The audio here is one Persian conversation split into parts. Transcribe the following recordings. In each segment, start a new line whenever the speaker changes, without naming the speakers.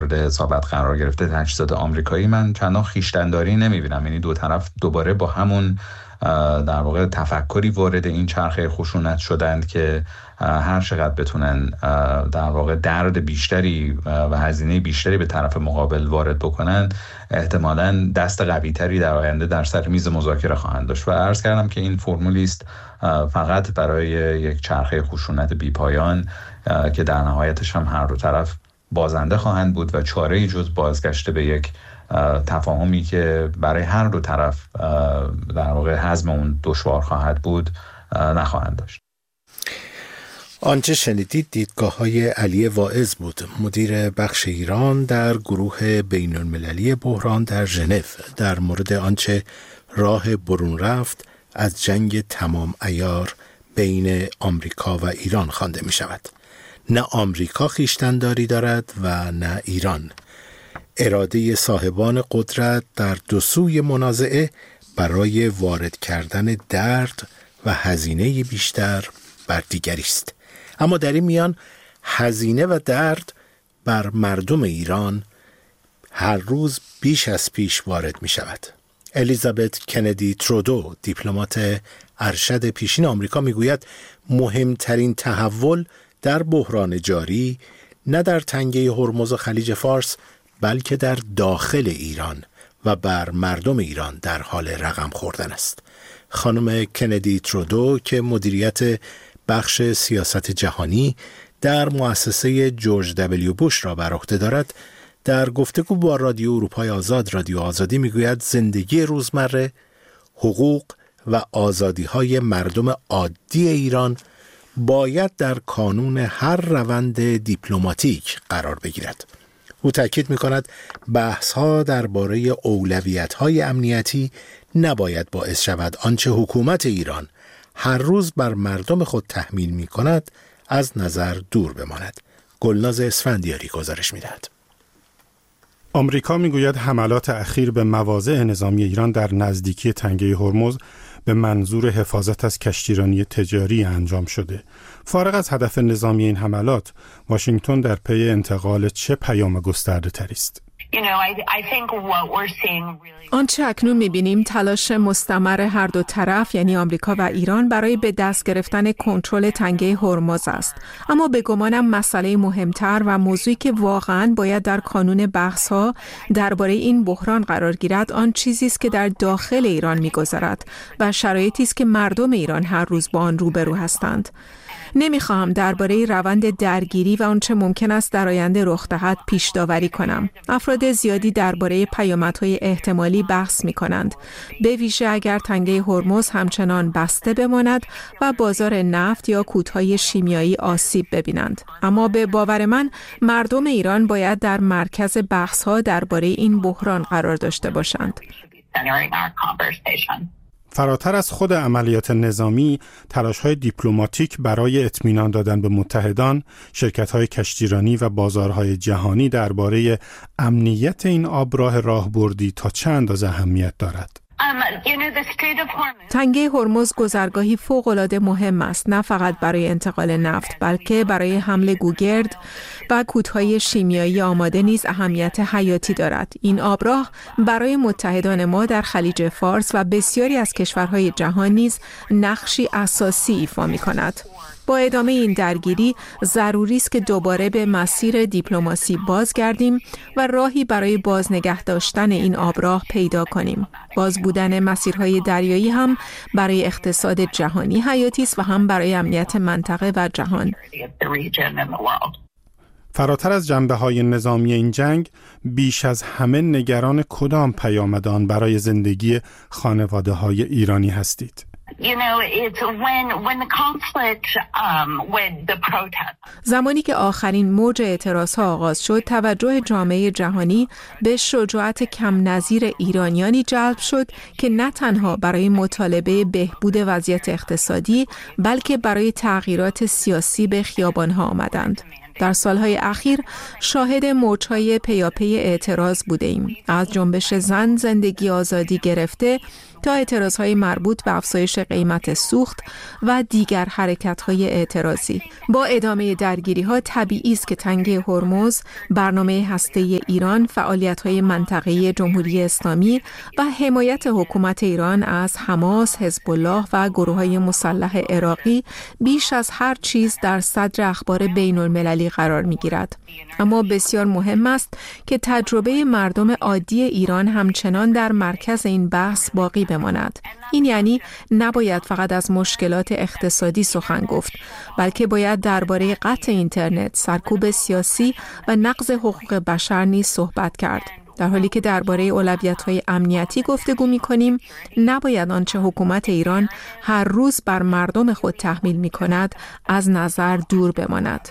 حسابت قرار گرفته تجهیزات آمریکایی، من چندان خویشتن‌داری نمی‌بینم. یعنی دو طرف دوباره با همون در واقع تفکری وارد این چرخه خشونت شدند که هر چقدر بتونن در واقع درد بیشتری و هزینه بیشتری به طرف مقابل وارد بکنن، احتمالاً دست قوی‌تری در آینده در سر میز مذاکره خواهند داشت. و عرض کردم که این فرمولی است فقط برای یک چرخه خشونت بی‌پایان که در نهایتش هم هر دو طرف بازنده خواهند بود و چاره‌ای جز بازگشت به یک تفاهمی که برای هر دو طرف در واقع هضم اون دشوار خواهد بود نخواهند داشت.
آنچه شنیدید دیدگاه‌های علی واعظ بود، مدیر بخش ایران در گروه بین‌المللی بحران در ژنو، در مورد آنچه راه برون رفت از جنگ تمام عیار بین آمریکا و ایران خوانده می شود. نه آمریکا خویشتن‌داری دارد و نه ایران. اراده صاحبان قدرت در دو سوی منازعه برای وارد کردن درد و هزینه بیشتر بر دیگری است. اما در این میان هزینه و درد بر مردم ایران هر روز بیش از پیش وارد می شود. الیزابت کندی ترودو، دیپلمات ارشد پیشین آمریکا، می گوید مهمترین تحول در بحران جاری نه در تنگه هرمز و خلیج فارس بلکه در داخل ایران و بر مردم ایران در حال رقم خوردن است. خانم کندی ترودو که مدیریت بخش سیاست جهانی در مؤسسه جورج دبلیو بوش را بر عهده دارد، در گفتگو با رادیو اروپای آزاد، رادیو آزادی، میگوید زندگی روزمره، حقوق و آزادی‌های مردم عادی ایران باید در کانون هر روند دیپلماتیک قرار بگیرد. او تاکید می‌کند بحث‌ها درباره اولویت‌های امنیتی نباید باعث شود آنچه حکومت ایران هر روز بر مردم خود تحمیل می‌کند از نظر دور بماند. گلناز اسفندیاری گزارش می‌دهد.
آمریکا میگوید حملات اخیر به مواضع نظامی ایران در نزدیکی تنگه هرمز به منظور حفاظت از کشتیرانی تجاری انجام شده. فارغ از هدف نظامی این حملات، واشنگتن در پی انتقال چه پیام گسترده تری است؟
آنچه اکنون می‌بینیم تلاش مستمر هر دو طرف، یعنی آمریکا و ایران، برای به دست گرفتن کنترل تنگه هرمز است. اما به گمانم مسئله مهمتر و موضوعی که واقعاً باید در کانون بحث‌ها درباره این بحران قرار گیرد، آن چیزی است که در داخل ایران می‌گذرد و شرایطی است که مردم ایران هر روز با آن روبرو هستند. نمیخواهم درباره روند درگیری و آنچه ممکن است در آینده رخ دهد پیش داوری کنم. افراد زیادی درباره پیامدهای احتمالی بحث می‌کنند، به ویژه اگر تنگه هرمز همچنان بسته بماند و بازار نفت یا کودهای شیمیایی آسیب ببینند. اما به باور من مردم ایران باید در مرکز بحث‌ها درباره این بحران قرار داشته باشند.
فراتر از خود عملیات نظامی، تلاش‌های دیپلماتیک برای اطمینان دادن به متحدان، شرکت‌های کشتیرانی و بازارهای جهانی درباره امنیت این آبراه راهبردی تا چه اندازه اهمیت دارد؟
تنگه هرمز گذرگاهی فوق‌العاده مهم است، نه فقط برای انتقال نفت بلکه برای حمل گوگرد و کودهای شیمیایی آماده نیز اهمیت حیاتی دارد. این آبراه برای متحدان ما در خلیج فارس و بسیاری از کشورهای جهان نیز نقشی اساسی ایفا می‌کند. با ادامه این درگیری ضروری است که دوباره به مسیر دیپلماسی بازگردیم و راهی برای بازنگه داشتن این آبراه پیدا کنیم. باز بودن مسیرهای دریایی هم برای اقتصاد جهانی حیاتی است و هم برای امنیت منطقه و جهان.
فراتر از جنبه‌های نظامی این جنگ، بیش از همه نگران کدام پیامد آن برای زندگی خانواده‌های ایرانی هستید؟
زمانی که آخرین موج اعتراضها آغاز شد، توجه جامعه جهانی به شجاعت کم نظیر ایرانیانی جلب شد که نه تنها برای مطالبه بهبود وضعیت اقتصادی بلکه برای تغییرات سیاسی به خیابانها آمدند. در سالهای اخیر شاهد موج‌های پیاپی اعتراض بوده‌ایم. از جنبش زن زندگی آزادی گرفته تا اعتراضهای مربوط به افزایش قیمت سوخت و دیگر حرکت‌های اعتراضی. با ادامه درگیری‌ها طبیعی است که تنگه هرمز، برنامه هسته‌ای ایران، فعالیت‌های منطقه‌ای جمهوری اسلامی و حمایت حکومت ایران از حماس، حزب الله و گروه‌های مسلح عراقی بیش از هر چیز در صدر اخبار بین‌المللی قرار می‌گیرد. اما بسیار مهم است که تجربه مردم عادی ایران همچنان در مرکز این بحث باقی بماند. این یعنی نباید فقط از مشکلات اقتصادی سخن گفت، بلکه باید درباره قطع اینترنت، سرکوب سیاسی و نقض حقوق بشر نیز صحبت کرد. در حالی که درباره اولویت‌های امنیتی گفتگو می‌کنیم، نباید آنچه حکومت ایران هر روز بر مردم خود تحمیل می‌کند از نظر دور بماند.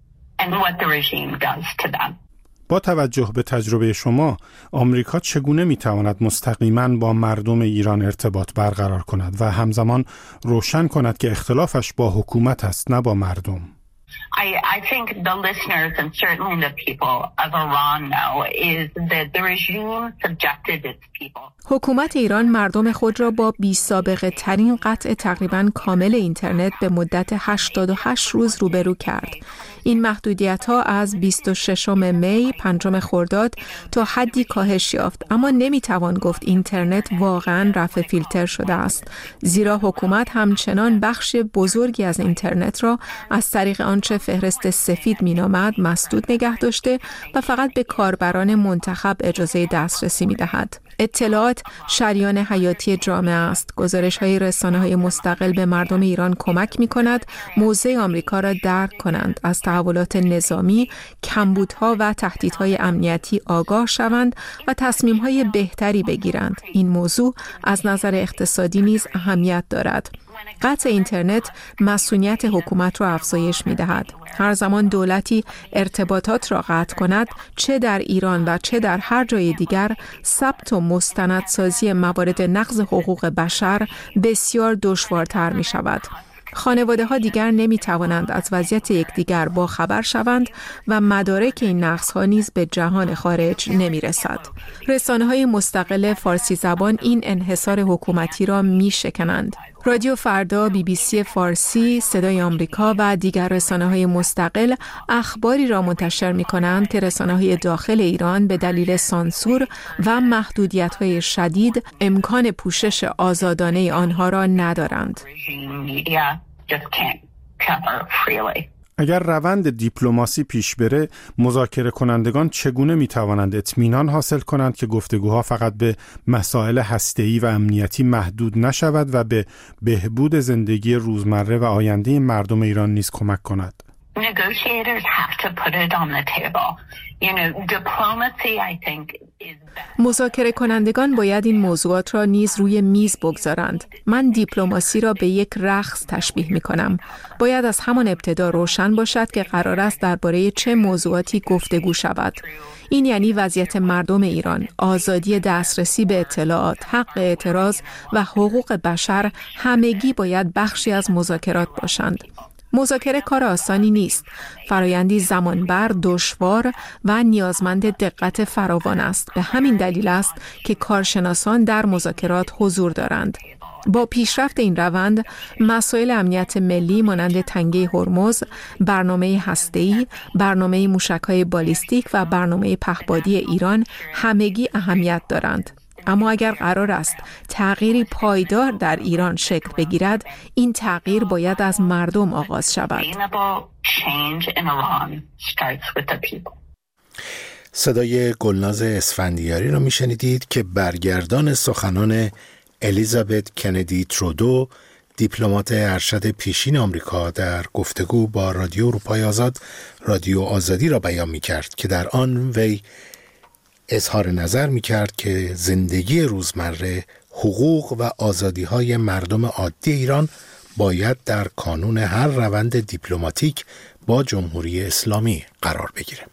با توجه به تجربه شما، آمریکا چگونه می‌تواند مستقیماً با مردم ایران ارتباط برقرار کند و همزمان روشن کند که اختلافش با حکومت است، نه با مردم؟
I think the listeners and certainly the people of Iran know is that the regime subjected its people.
حکومت ایران مردم خود را با بی‌سابقه ترین قطع تقریباً کامل اینترنت به مدت 88 روز روبرو کرد. این محدودیت‌ها از 26 می 5 خرداد تا حدی کاهش یافت، اما نمی‌توان گفت اینترنت واقعاً رفع فیلتر شده است، زیرا حکومت همچنان بخش بزرگی از اینترنت را از طریق آنچه فهرست سفید می‌نامد مسدود نگه داشته و فقط به کاربران منتخب اجازه دسترسی می‌دهد. اطلاعات شریان حیاتی جامعه است. گزارش‌های رسانه‌های مستقل به مردم ایران کمک می‌کند موضع آمریکا را درک کنند، از تحولات نظامی، کمبودها و تهدیدهای امنیتی آگاه شوند و تصمیم‌های بهتری بگیرند. این موضوع از نظر اقتصادی نیز اهمیت دارد. قطع اینترنت مسئولیت حکومت را افزایش می‌دهد. هر زمان دولتی ارتباطات را قطع کند، چه در ایران و چه در هر جای دیگر، ثبت و مستندسازی موارد نقض حقوق بشر بسیار دشوارتر می‌شود. خانواده‌ها دیگر نمی‌توانند از وضعیت یکدیگر با خبر شوند و مدارک این نقض‌ها نیز به جهان خارج نمی‌رسد. رسانه‌های مستقل فارسی زبان این انحصار حکومتی را می‌شکنند. رادیو فردا، BBC فارسی، صدای آمریکا و دیگر رسانه‌های مستقل اخباری را منتشر می‌کنند که رسانه‌های داخل ایران به دلیل سانسور و محدودیت‌های شدید امکان پوشش آزادانه آنها را ندارند.
اگر روند دیپلماسی پیش بره، مذاکره کنندگان چگونه می توانند اطمینان حاصل کنند که گفتگوها فقط به مسائل هسته‌ای و امنیتی محدود نشود و به بهبود زندگی روزمره و آینده مردم ایران نیز کمک کند؟
Negotiators have to put it on the table. Diplomacy, I think, is best.
مذاکره کنندگان باید این موضوعات را نیز روی میز بگذارند. من دیپلماسی را به یک رقص تشبیه می کنم. باید از همان ابتدا روشن باشد که قرار است درباره چه موضوعاتی گفتگو شود. این یعنی وضعیت مردم ایران، آزادی دسترسی به اطلاعات، حق اعتراض و حقوق بشر همگی باید بخشی از مذاکرات باشند. مذاکره کار آسانی نیست. فرایندی زمانبر، دشوار و نیازمند دقت فراوان است. به همین دلیل است که کارشناسان در مذاکرات حضور دارند. با پیشرفت این روند، مسائل امنیت ملی مانند تنگه هرمز، برنامه هسته‌ای، برنامه موشک‌های بالیستیک و برنامه پهپادی ایران همگی اهمیت دارند. اما اگر قرار است تغییری پایدار در ایران شکل بگیرد، این تغییر باید از مردم آغاز شود.
صدای گلناز اسفندیاری را میشنیدید که برگردان سخنان الیزابت کندی ترودو، دیپلمات ارشد پیشین آمریکا، در گفتگو با رادیو اروپای آزاد، رادیو آزادی را بیان می‌کرد که در آن وی اظهار نظر می‌کرد که زندگی روزمره، حقوق و آزادی‌های مردم عادی ایران باید در کانون هر روند دیپلماتیک با جمهوری اسلامی قرار بگیره.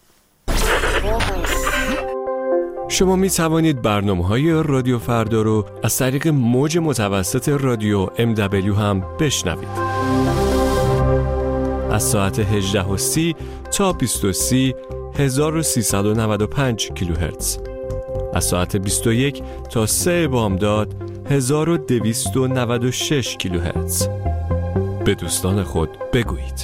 شما می توانید برنامه‌های رادیو فردا رو از طریق موج متوسط رادیو MW هم بشنوید. از ساعت 18:30 تا 20:30 1395 کیلوهرتز. از ساعت 21 تا 3 بامداد 1296 کیلوهرتز. به دوستان خود بگویید.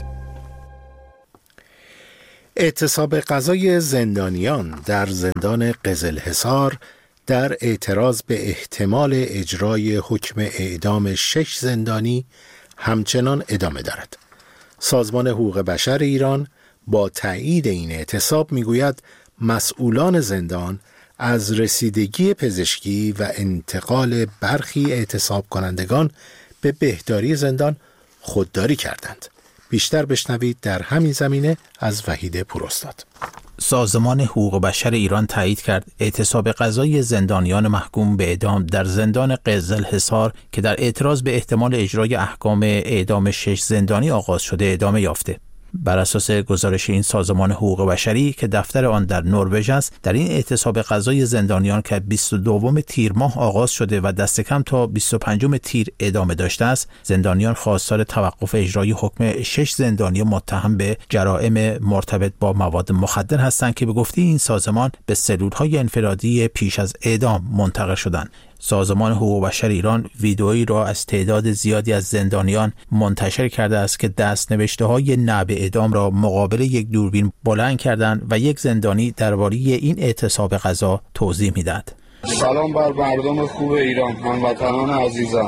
اعتصاب غذای زندانیان در زندان قزلحصار در اعتراض به احتمال اجرای حکم اعدام 6 زندانی همچنان ادامه دارد. سازمان حقوق بشر ایران با تایید این اعتصاب میگوید مسئولان زندان از رسیدگی پزشکی و انتقال برخی اعتصاب کنندگان به بهداری زندان خودداری کردند. بیشتر بشنوید در همین زمینه از وحید پوراستاد.
سازمان حقوق بشر ایران تایید کرد اعتصاب غذای زندانیان محکوم به اعدام در زندان قزلحصار که در اعتراض به احتمال اجرای احکام اعدام 6 زندانی آغاز شده ادامه یافته. بر اساس گزارش این سازمان حقوق بشری که دفتر آن در نروژ است، در این اعتصاب غذای زندانیان که 22 تیر ماه آغاز شده و دست کم تا 25 تیر ادامه داشته است، زندانیان خواستار توقف اجرای حکم 6 زندانی متهم به جرائم مرتبط با مواد مخدر هستند که به گفته این سازمان به سلول‌های انفرادی پیش از اعدام منتقل شدند. سازمان حقوق بشر ایران ویدئویی را از تعداد زیادی از زندانیان منتشر کرده است که دست‌نوشته‌های نه به اعدام را مقابل یک دوربین بلند کردند و یک زندانی درباره این اعتصاب غذا توضیح می‌داد.
سلام بر مردم خوب ایران، هموطنان عزیزم.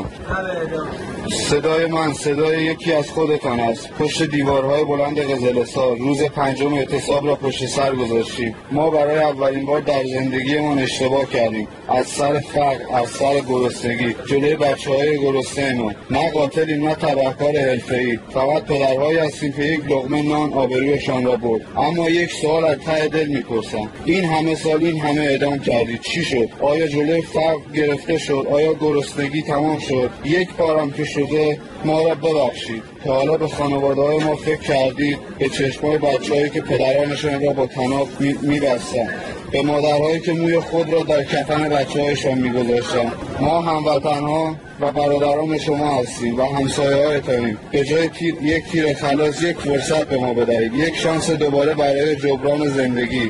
صدای من صدای یکی از خودتان است. پشت دیوارهای بلند قزلحصار روز 5 اعتصاب را پشت سر گذاشتیم. ما برای اولین بار در زندگیمان اشتباه کردیم. از سر فقر، از سر گرسنگی، جلوی بچه‌های گرسنه‌مون. نه قاتلیم نه تبهکار حرفه‌ای. فقط پدرهایی هستیم که یک لقمه نان آبرویشان را برد. اما یک سوال از ته دل می‌پرسم. این همه سال این همه اعدام کردید، چی شد؟ آیا جلوی فقر گرفته شد؟ آیا گرسنگی تمام شد؟ یک بارم که شده ما را ببخشید. تا حالا به خانواده‌های ما فکر کردید؟ به چشمای بچه‌هایی که پدرانشان را با طناب می‌بستند، به مادرهایی که موی خود را در کفن بچه‌هایشان می‌گذاشتند. ما هموطن‌ها و برادران شما هستیم و همسایه‌هایتانیم. به جای یک تیر خلاص یک فرصت به ما بدهید، یک شانس دوباره برای جبران زندگی.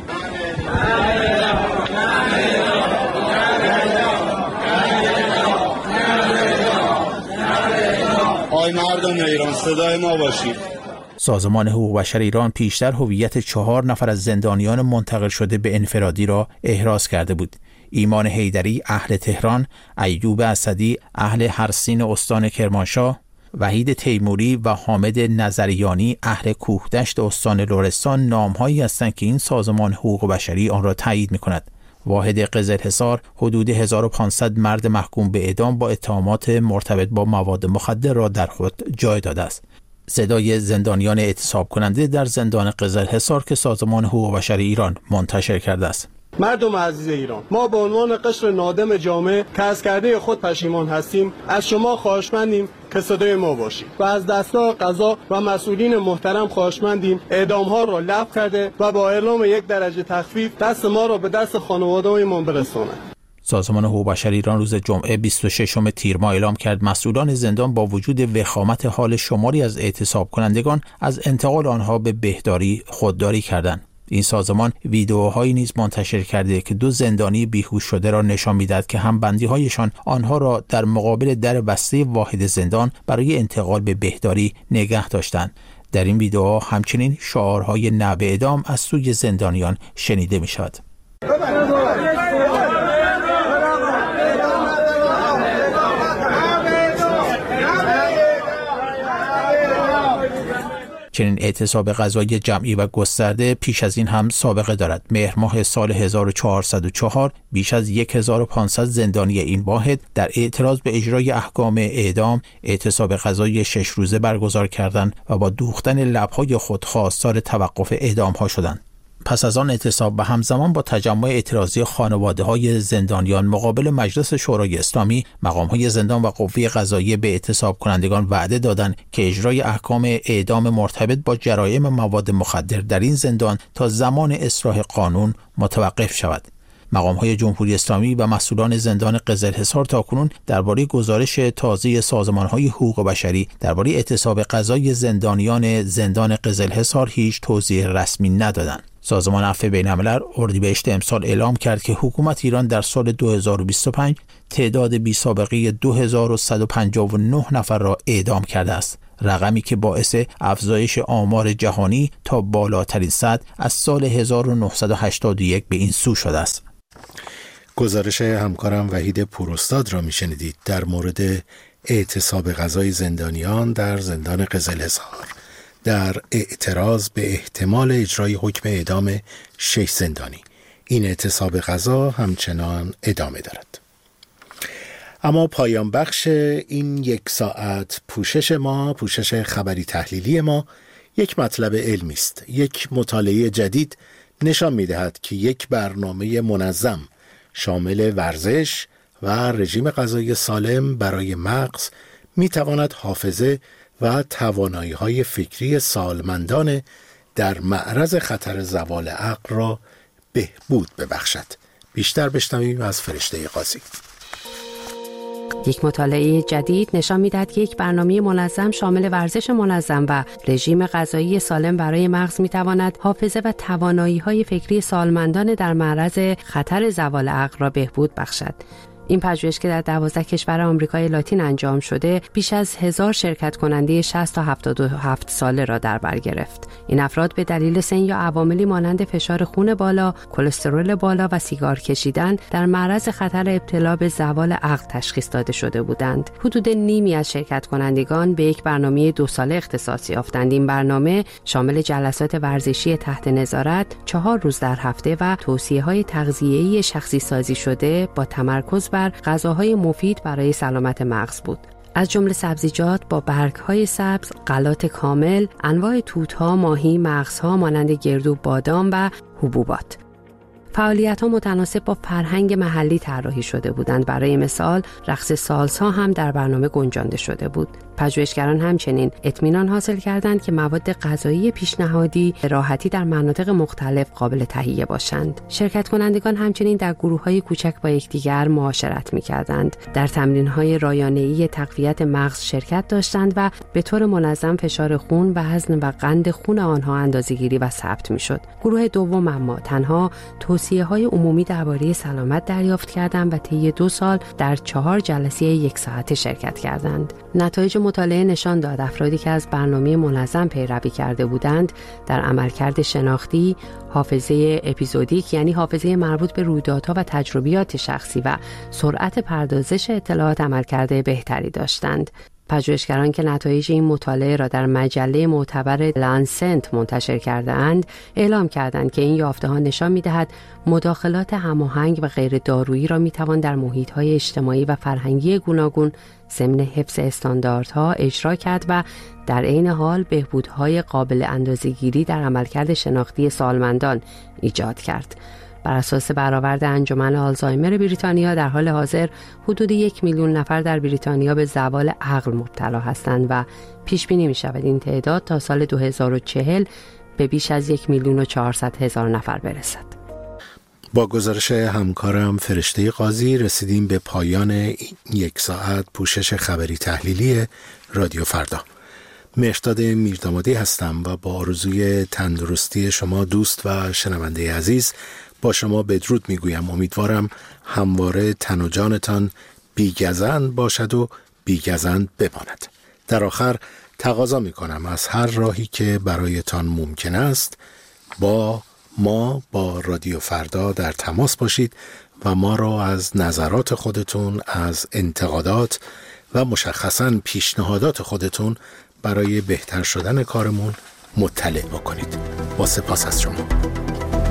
آی مردم ایران، صدای ما باشید.
سازمان حقوق بشر ایران پیشتر هویت 4 نفر از زندانیان منتقل شده به انفرادی را احراز کرده بود. ایمان حیدری اهل تهران، ایوب اسدی اهل هرسین استان کرمانشاه، وحید تیموری و حامد نظریانی اهل کوهدشت استان لرستان نام‌هایی هستند که این سازمان حقوق بشری آن را تایید می‌کند. واحد قزلحصار حدود 1500 مرد محکوم به اعدام با اتهامات مرتبط با مواد مخدر را در خود جای داده است. صدای زندانیان اعتصاب کننده در زندان قزلحصار که سازمان حقوق بشر ایران منتشر کرده است.
مردم عزیز ایران، ما به عنوان قشر نادم جامعه که از کرده خود پشیمان هستیم، از شما خواهشمندیم که صدای ما باشید و از دستگاه قضا و مسئولین محترم خواهشمندیم اعدام‌ها را لغو کرده و با اعلام 1 درجه تخفیف دست ما را به دست خانواده‌هایمان برسانند.
سازمان حقوق بشر ایران روز جمعه 26 تیر ماه اعلام کرد مسئولان زندان با وجود وخامت حال شماری از اعتصاب کنندگان از انتقال آنها به بهداری خودداری کردند. این سازمان ویدئوهایی نیز منتشر کرده که 2 زندانی بیهوش شده را نشان می‌دهد که همبندی‌هایشان آنها را در مقابل در بسته واحد زندان برای انتقال به بهداری نگه داشتند. در این ویدئوها همچنین شعارهای نه به اعدام از سوی زندانیان شنیده می‌شود. چنین اعتصاب غذایی جمعی و گسترده پیش از این هم سابقه دارد. مهر ماه سال 1404 بیش از 1500 زندانی این واحد در اعتراض به اجرای احکام اعدام اعتصاب غذایی 6 روزه برگزار کردند و با دوختن لب‌های خود خواستار توقف اعدام‌ها شدند. پس از آن اعتصاب و همزمان با تجمع اعتراضی خانواده‌های زندانیان مقابل مجلس شورای اسلامی، مقام‌های زندان و قوه قضاییه به اعتصاب کنندگان وعده دادند که اجرای احکام اعدام مرتبط با جرایم مواد مخدر در این زندان تا زمان اصلاح قانون متوقف شود. مقام‌های جمهوری اسلامی و مسئولان زندان قزلحصار تاکنون درباره گزارش تازه سازمان‌های حقوق بشری درباره اعتصاب غذایی زندانیان زندان قزلحصار هیچ توضیح رسمی ندادند. سازمان عفو بین‌الملل اردیبهشت امسال اعلام کرد که حکومت ایران در سال 2025 تعداد بی‌سابقه 2159 نفر را اعدام کرده است، رقمی که باعث افزایش آمار جهانی تا بالاترین سطح از سال 1981 به این سو شده است.
گزارش همکارم وحید پوراستاد را میشنیدید در مورد اعتصاب غذای زندانیان در زندان قزل‌حصار در اعتراض به احتمال اجرای حکم اعدام 6 زندانی. این اعتصاب غذا همچنان ادامه دارد. اما پایان بخش این 1 ساعت پوشش خبری تحلیلی ما یک مطلب علمی است. یک مطالعه جدید نشان می‌دهد که یک برنامه منظم شامل ورزش و رژیم غذایی سالم برای مغز می‌تواند حافظه و توانایی‌های فکری سالمندان در معرض خطر زوال عقل را بهبود ببخشد. بیشتر بشنویم از فرشته قاضی.
یک مطالعه جدید نشان می‌دهد که یک برنامه منظم شامل ورزش منظم و رژیم غذایی سالم برای مغز می‌تواند حافظه و توانایی‌های فکری سالمندان در معرض خطر زوال عقل را بهبود بخشد. این پژوهش که در 12 کشور آمریکای لاتین انجام شده، بیش از 1000 شرکت کننده 60 تا 77 ساله را در بر گرفت. این افراد به دلیل سن یا عواملی مانند فشار خون بالا، کلسترول بالا و سیگار کشیدن در معرض خطر ابتلا به زوال عقل تشخیص داده شده بودند. حدود نیمی از شرکت کنندگان به یک برنامه 2 ساله اختصاص یافتند. این برنامه شامل جلسات ورزشی تحت نظارت 4 روز در هفته و توصیه‌های تغذیه‌ای شخصی سازی شده با تمرکز بر غذاهای مفید برای سلامت مغز بود، از جمله سبزیجات با برگ‌های سبز، غلات کامل، انواع توت‌ها، ماهی، مغزها مانند گردو، بادام و حبوبات. فعالیت‌ها متناسب با فرهنگ محلی طراحی شده بودند. برای مثال، رقص سالسا هم در برنامه گنجانده شده بود. پژوهشگران همچنین اطمینان حاصل کردند که مواد غذایی پیشنهادی به راحتی در مناطق مختلف قابل تهیه باشند. شرکت کنندگان همچنین در گروه‌های کوچک با یکدیگر معاشرت می‌کردند، در تمرین‌های رایانه‌ای تقویت مغز شرکت داشتند و به طور منظم فشار خون، وزن و قند خون آنها اندازه‌گیری و ثبت می‌شد. گروه دوم اما تنها توصیه‌های عمومی درباره سلامت دریافت کردند و طی 2 سال در 4 جلسه 1 ساعته شرکت کردند. نتایج مطالعه نشان داد افرادی که از برنامه منظم پیروی کرده بودند در عملکرد شناختی، حافظه اپیزودیک یعنی حافظه مربوط به رویدادها و تجربیات شخصی و سرعت پردازش اطلاعات عملکرد بهتری داشتند. پژوهشگران که نتایج این مطالعه را در مجله معتبر لانست منتشر کرده‌اند، اعلام کردند که این یافته‌ها نشان می‌دهد مداخلات هماهنگ و غیر دارویی را می‌توان در محیط‌های اجتماعی و فرهنگی گوناگون ضمن حفظ استانداردها اجرا کرد و در عین حال بهبودهای قابل اندازه‌گیری در عملکرد شناختی سالمندان ایجاد کرد. بر اساس برآورد انجمن آلزایمر بریتانیا در حال حاضر حدود 1 میلیون نفر در بریتانیا به زوال عقل مبتلا هستند و پیش بینی می شود این تعداد تا سال 2040 به بیش از 1,400,000 نفر برسد.
با گزارش همکارم فرشته قاضی رسیدیم به پایان این 1 ساعت پوشش خبری تحلیلی رادیو فردا. مهرداد میردامادی هستم و با آرزوی تندرستی شما دوست و شنونده عزیز با شما بدرود میگویم. امیدوارم همواره تن و جانتان بی‌گزند باشد و بی‌گزند بماند. در آخر تقاضا میکنم از هر راهی که برایتان ممکن است با ما با رادیو فردا در تماس باشید و ما را از نظرات خودتون، از انتقادات و مشخصاً پیشنهادات خودتون برای بهتر شدن کارمون مطلع بکنید. با سپاس از شما.